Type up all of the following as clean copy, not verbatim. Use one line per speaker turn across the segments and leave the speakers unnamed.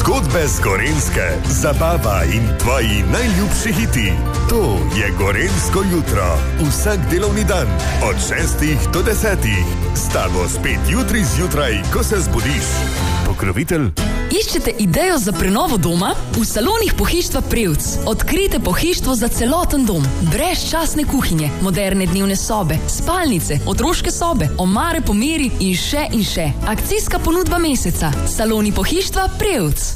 Zgodbe z Gorenjske, zabava in tvoji najljubši hiti. To je Gorenjsko jutro. Vsak delovni dan od 6 do 10. S tabo spet jutri zjutraj, ko se zbudiš. Pokrovitelj.
Iščete idejo za prenovo doma? V salonih Pohištva Prevc odkrijte pohištvo za celoten dom. Brezčasne kuhinje, moderne dnevne sobe, spalnice, otroške sobe, omare po meri in še in še. Akcijska ponudba meseca. Saloni Pohištva Prevc.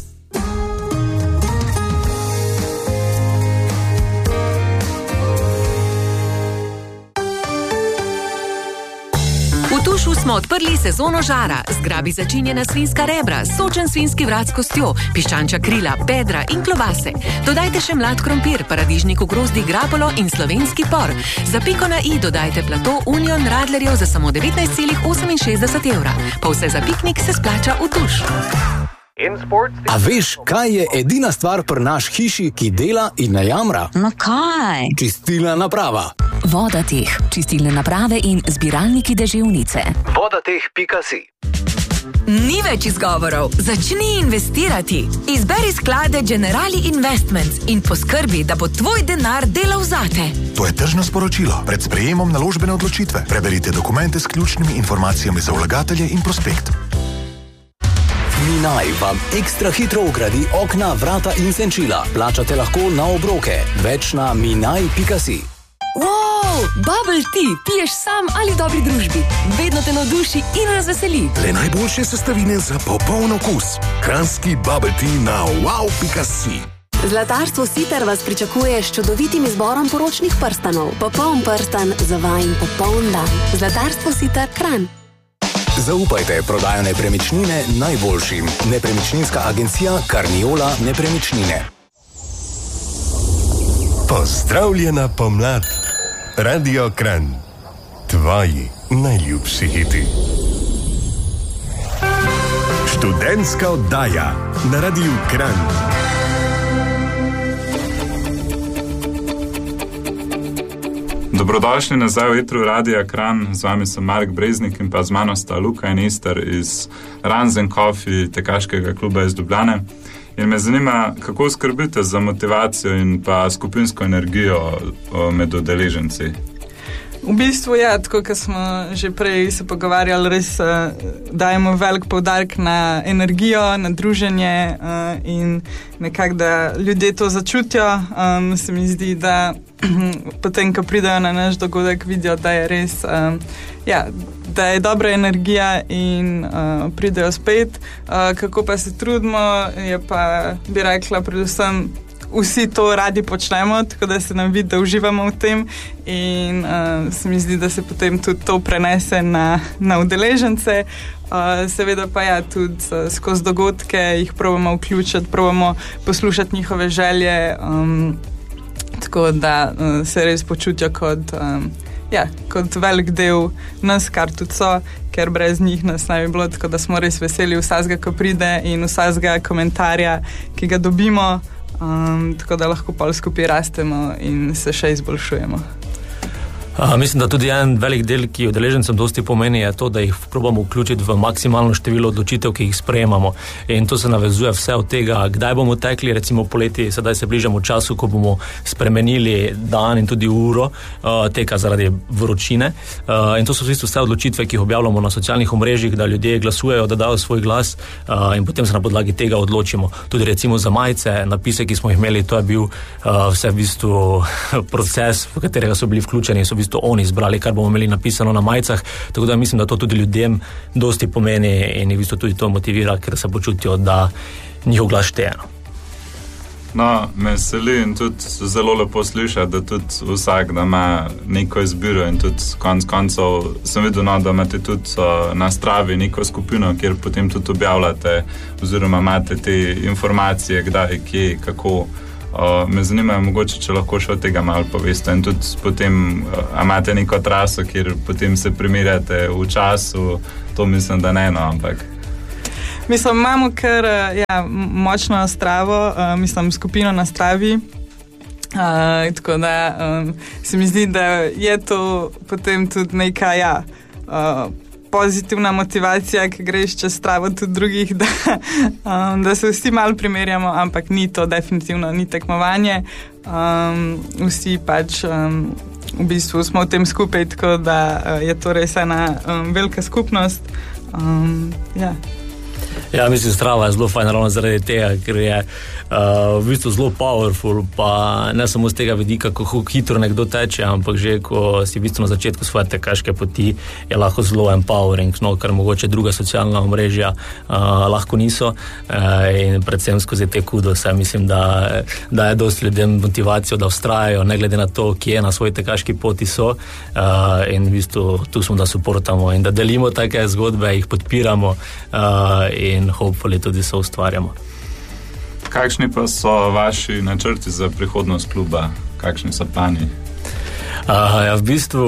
V Tušu smo odprli sezono žara. Zgrabi začinjena svinjska rebra, sočen svinjski vrat s kostjo, piščančja krila, bedra in klobase. Dodajte še mlad krompir, paradižnik v grozdi, grapolo in slovenski por. Za piko na i dodajte plato Union Radlerjev za samo 19,68 evra. Pa vse za piknik se splača v Tuš.
A veš, kaj je edina stvar pri naš hiši, ki dela in ne jamra?
No kaj?
Čistilna naprava.
Vodateh, čistilne naprave in zbiralniki deževnice.
Vodateh.si.
Ni več izgovorov. Začni investirati. Izberi sklade Generali Investments in poskrbi, da bo tvoj denar delal zate.
To je tržno sporočilo. Pred sprejemom naložbene odločitve preberite dokumente s ključnimi informacijami za vlagatelje in prospekt.
Minaj vam ekstra hitro ugradi okna, vrata in senčila. Plačate lahko na obroke. Več na minaj.si.
Wow, bubble tea, piješ sam ali dobri družbi. Vedno te navduši in razveseli.
Le najboljše sestavine za popoln okus. Kranjski bubble tea na wow.si.
Zlatarstvo Sitar vas pričakuje s čudovitim izborom poročnih prstanov. Popoln prstan za vajin popoln dan. Zlatarstvo Sitar Kranj.
Zaupajte prodajo nepremičnine najboljšim. Nepremičninska agencija Carniola nepremičnine.
Pozdravljena pomlad. Radio Kranj. Tvoji najljubši hiti. Študentska oddaja na Radiu Kranj.
Dobrodošli nazaj v etru Radia Kranj, z vami sem Mark Breznik in pa z mano sta Luka in Ester iz Runs & Coffee tekaškega kluba iz Ljubljane. In me zanima, kako skrbite za motivacijo in pa skupinsko energijo med udeleženci?
V bistvu tako kot smo že prej se pogovarjali, res dajemo velik poudarek na energijo, na druženje in nekako, da ljudje to začutijo. Se mi zdi, da potem, ko pridejo na naš dogodek, vidijo, da je res, da je dobra energija in pridejo spet. Kako pa se trudimo, je pa, bi rekla, predvsem vsi to radi počnemo, tako da se nam vidi, da uživamo v tem in se mi zdi, da se potem tudi to prenese na udeležence. Seveda pa tudi skozi dogodke jih probamo vključiti, probamo poslušati njihove želje, tako da se res počutijo kot velik del nas, kar tudi so, ker brez njih nas ne bi bilo, tako da smo res veseli vsakega, ko pride in vsakega komentarja, ki ga dobimo, tako da lahko pol skupaj rastemo in se še izboljšujemo.
Mislim, da tudi en velik del, ki udeležencem dosti pomeni, je to, da jih probamo vključiti v maksimalno število odločitev, ki jih sprejemamo. In to se navezuje vse od tega, kdaj bomo tekli, recimo poleti, sedaj se bližamo času, ko bomo spremenili dan in tudi uro teka zaradi vročine. In to so v bistvu vse odločitve, ki jih objavljamo na socialnih omrežjih, da ljudje glasujejo, da dajo svoj glas in potem se na podlagi tega odločimo. Tudi recimo za majice, napise, ki smo jih imeli, to je bil vse v bistvu proces, v katerega so bili vključeni, so v bistvu oni izbrali, kar bomo imeli napisano na majicah, tako da mislim, da to tudi ljudem dosti pomeni in jih v bistvu tudi to motivira, ker se počutijo, da njihov glas šteje.
No, me veseli in tudi zelo lepo slišati, da tudi vsak, da ima neko izbiro in tudi konec koncev sem videl, da imate tudi na Stravi neko skupino, kjer potem tudi objavljate oziroma imate te informacije, kdaj, kje, kako. Me zanima, mogoče, če lahko še od tega malo poveste in tudi potem imate neko traso, kjer potem se primerjate v času, to mislim, da ne, ampak...
Mislim, imamo kar močno Stravo, skupino na Stravi, tako da se mi zdi, da je to potem tudi neka, pozitivna motivacija, ki greš čez travo tudi drugih, da se vsi malo primerjamo, ampak ni to definitivno, ni tekmovanje. Vsi pač v bistvu smo v tem skupaj, tako da je to res ena velika skupnost. Ja.
Ja, mislim, strava je zelo fajn ravno zaradi tega, ker je v bistvu zelo powerful, pa ne samo z tega vidika, kako hitro nekdo teče, ampak že, ko si v bistvu na začetku svoje tekaške poti, je lahko zelo empowering, no, kar mogoče druga socialna omrežja lahko niso in predvsem skozi te kudose, mislim, da je dosti ljudem motivacijo, da vztrajajo, ne glede na to, kje na svoji tekaški poti so in v bistvu tu smo, da suportamo in da delimo take zgodbe, jih podpiramo in hopefully tudi se ustvarjamo.
Kakšni pa so vaši načrti za prihodnost kluba? Kakšni so plani?
Ja, v bistvu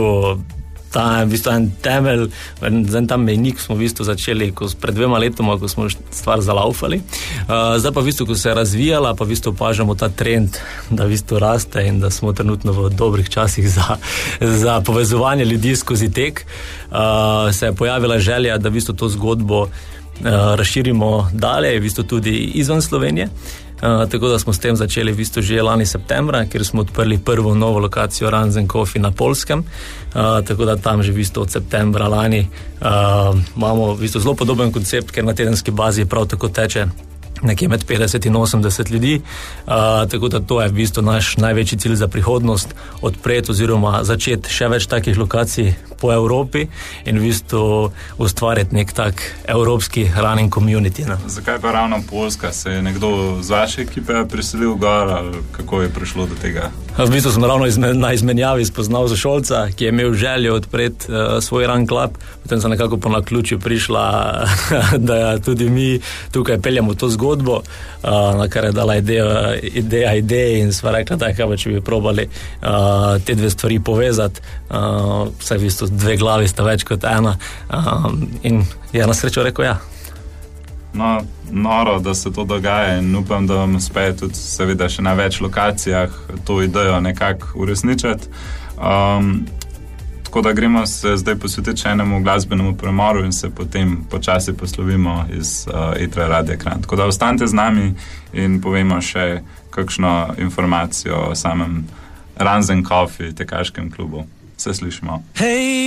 en temelj, tam mejnik smo v bistvu začeli pred 2 letoma, ko smo stvar zalaufali. Zdaj pa v bistvu, ko se je razvijala, pa v bistvu opažamo ta trend, da v bistvu raste in da smo trenutno v dobrih časih za povezovanje ljudi skozi tek. Se je pojavila želja, da v bistvu to zgodbo razširimo dalje, v bistvu tudi izven Slovenije. Tako da smo s tem začeli v bistvu že lani septembra, kjer smo odprli prvo novo lokacijo Runs & Coffee na Poljskem. Tako da tam že v bistvu od septembra lani imamo v bistvu zelo podoben koncept, ker na tedenski bazi prav tako teče nekje med 50 in 80 ljudi, tako da to je v bistvu naš največji cilj za prihodnost, odpreti oziroma začeti še več takih lokacij po Evropi in v bistvu ustvariti nek tak evropski running community. Ne?
Zakaj pa ravno Poljska? Se je nekdo z vaše ekipe priselil gor ali kako je prišlo do tega?
V bistvu sem ravno na izmenjavi spoznal sošolca, ki je imel željo odpreti svoj run club, potem sem nekako po naključju prišla, da tudi mi tukaj peljamo to zgodbo, na kar je dala ideja in sva rekla, da je kaj, če bi probali te dve stvari povezati. Vsaj v bistvu 2 glavi sta več kot ena in je na srečo rekel ja.
No, noro, da se to dogaja in upam, da vam uspe tudi seveda še na več lokacijah to idejo nekako uresničiti. Tako da gremo se zdaj posvetiti enemu glasbenemu premoru in se potem počasi poslovimo iz Etra Radia Kranj. Tako da ostanite z nami in povemo še kakšno informacijo o samem Runs & Coffee tekaškem klubu. Se slišimo. Hey!